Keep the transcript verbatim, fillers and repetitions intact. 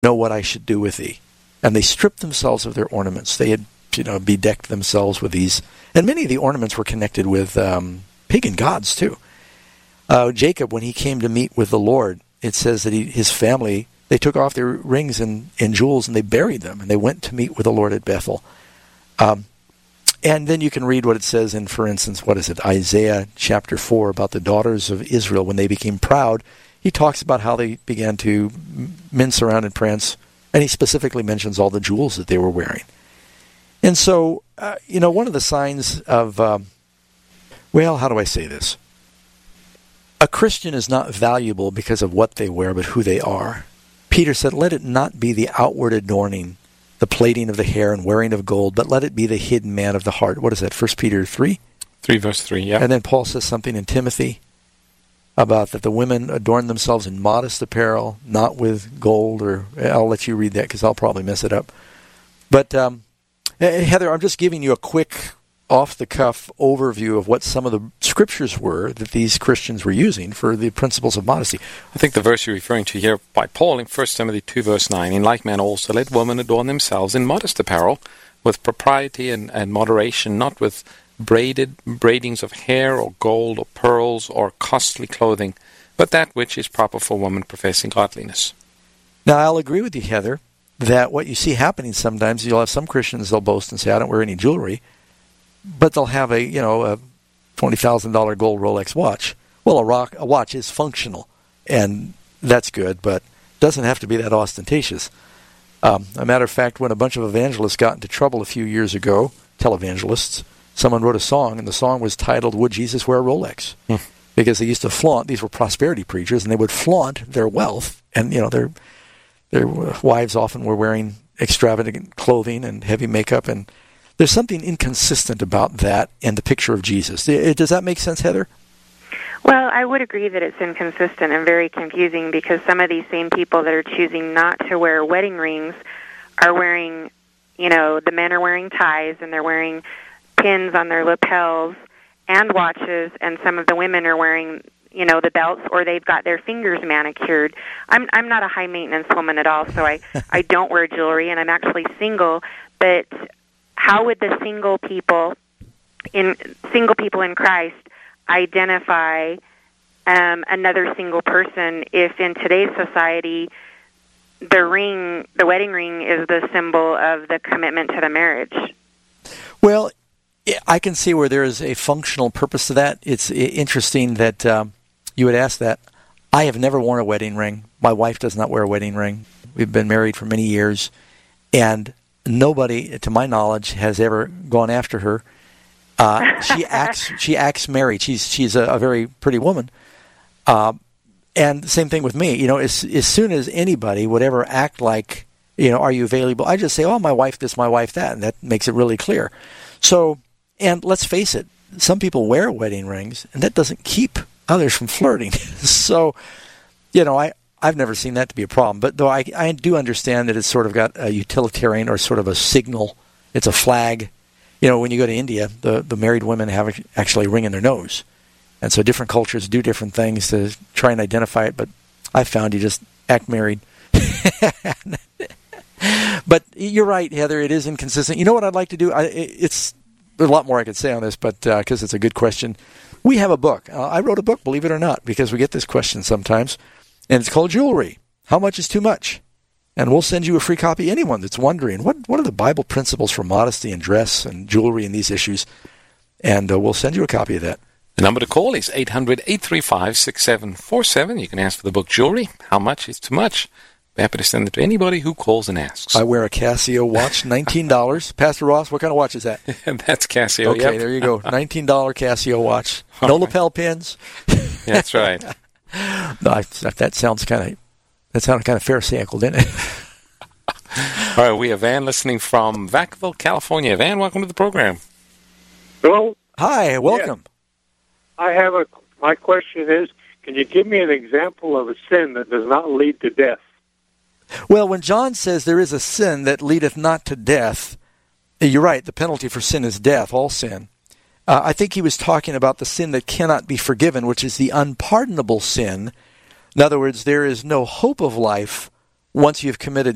know what I should do with thee. And they stripped themselves of their ornaments. They had, you know, bedecked themselves with these. And many of the ornaments were connected with um, pagan gods, too. Uh, Jacob, when he came to meet with the Lord, it says that he, his family, they took off their rings and, and jewels and they buried them. And they went to meet with the Lord at Bethel. Um, and then you can read what it says in, for instance, what is it, Isaiah chapter four, about the daughters of Israel when they became proud. He talks about how they began to mince around and prance, and he specifically mentions all the jewels that they were wearing. And so, uh, you know, one of the signs of, um, well, how do I say this? A Christian is not valuable because of what they wear, but who they are. Peter said, let it not be the outward adorning, the plaiting of the hair and wearing of gold, but let it be the hidden man of the heart. What is that, First Peter three? three verse three, yeah. And then Paul says something in Timothy about that the women adorn themselves in modest apparel, not with gold, or I'll let you read that because I'll probably mess it up. But, um, Heather, I'm just giving you a quick off-the-cuff overview of what some of the scriptures were that these Christians were using for the principles of modesty. I think the verse you're referring to here by Paul in First Timothy two, verse nine, in like manner also let women adorn themselves in modest apparel, with propriety and, and moderation, not with braided braidings of hair or gold or pearls or costly clothing, but that which is proper for women professing godliness. Now, I'll agree with you, Heather, that what you see happening sometimes, you'll have some Christians, they'll boast and say, I don't wear any jewelry, but they'll have a, you know, a twenty thousand dollars gold Rolex watch. Well, a, rock, a watch is functional, and that's good, but doesn't have to be that ostentatious. Um, a matter of fact, when a bunch of evangelists got into trouble a few years ago, televangelists, someone wrote a song, and the song was titled, Would Jesus Wear a Rolex? Hmm. Because they used to flaunt, these were prosperity preachers, and they would flaunt their wealth, and, you know, their their wives often were wearing extravagant clothing and heavy makeup, and there's something inconsistent about that and the picture of Jesus. Does that make sense, Heather? Well, I would agree that it's inconsistent and very confusing because some of these same people that are choosing not to wear wedding rings are wearing, you know, the men are wearing ties and they're wearing pins on their lapels and watches, and some of the women are wearing, you know, the belts, or they've got their fingers manicured. I'm I'm not a high-maintenance woman at all, so I, I don't wear jewelry, and I'm actually single, but how would the single people in single people in Christ identify um, another single person if in today's society the ring, the wedding ring, is the symbol of the commitment to the marriage? Well, I can see where there is a functional purpose to that. It's interesting that um, you would ask that. I have never worn a wedding ring. My wife does not wear a wedding ring. We've been married for many years, and nobody, to my knowledge, has ever gone after her. Uh, she acts she acts married. She's she's a, a very pretty woman. Uh, and same thing with me. You know, as as soon as anybody would ever act like, you know, are you available? I just say, oh, my wife this, my wife that, and that makes it really clear. So, and let's face it, some people wear wedding rings, and that doesn't keep others from flirting. So, you know, I. I've never seen that to be a problem, but though I, I do understand that it's sort of got a utilitarian or sort of a signal. It's a flag. You know, when you go to India, the, the married women have actually a ring in their nose. And so different cultures do different things to try and identify it, but I found you just act married. But you're right, Heather, it is inconsistent. You know what I'd like to do? I, it's there's a lot more I could say on this, but because uh, it's a good question. We have a book. Uh, I wrote a book, believe it or not, because we get this question sometimes. And it's called Jewelry. How much is too much? And we'll send you a free copy. Anyone that's wondering, what, what are the Bible principles for modesty and dress and jewelry and these issues? And uh, we'll send you a copy of that. The number to call is eight hundred, eight three five, six seven four seven. You can ask for the book Jewelry. How much is too much? We're happy to send it to anybody who calls and asks. I wear a Casio watch, nineteen dollars. Pastor Ross, what kind of watch is that? That's Casio, Okay, yep. There you go. nineteen dollars Casio watch. No right. lapel pins. That's right. No, I, that sounds kind of that sounded kind of pharisaical, didn't it? All right, we have Van listening from Vacaville, California. Van, welcome to the program. Hello. Hi, welcome. Yeah. I have a. My question is, can you give me an example of a sin that does not lead to death? Well, when John says there is a sin that leadeth not to death, you're right. The penalty for sin is death. All sin. Uh, I think he was talking about the sin that cannot be forgiven, which is the unpardonable sin. In other words, there is no hope of life once you've committed